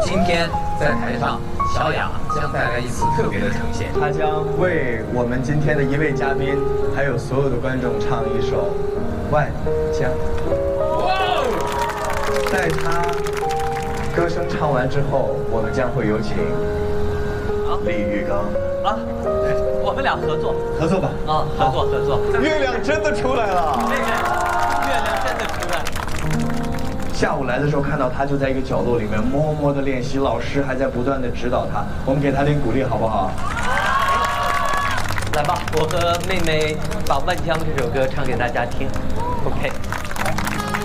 今天在台上，小雅将带来一次特别的呈现。 她将为我们今天的一位嘉宾，还有所有的观众唱一首《万江》。哇！在她歌声唱完之后，我们将会有请李玉刚啊，我们俩合作吧。 啊，合作。 月亮真的出来了。 月亮真的出来了。 下午来的时候看到他就在一个角落里面默默的练习，老师还在不断的指导他，我们给他点鼓励好不好？ 来吧，我和妹妹把《万江》这首歌唱给大家听 ，OK。